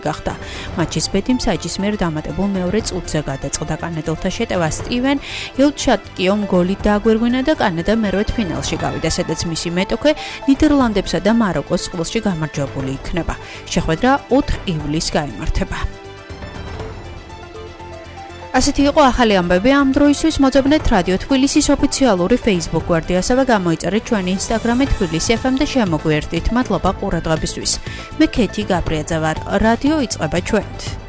გახდა. მატჩის ბედიმ საჯის მიერ დამატებულ მეორე წუთზე გადაწყდა კანადელთა შეტევა. სტივენ ილჩატკიომ გოლით დააგვირგვინა და კანადა მერვედ ფინალში გავიდა, სადაც მისი მეტოქე ნიდერლანდებსა და მაროკოს წყვილში გამარჯვებული იქნება. შეხვედრა 4 ივლისს გაიმართება. ასეთი იყო ახალი ამბები ამ დროისთვის. მოძებნეთ რადიო თბილისის ოფიციალური Facebook გვერდი, ასევე გამოიწერეთ ჩვენი Instagram-ი თბილისი FM და შემოგვიერთდით. მადლობა ყურადღებისთვის. მე ქეთი გაბრიაძე ვარ. რადიო იწყება ჩვენით.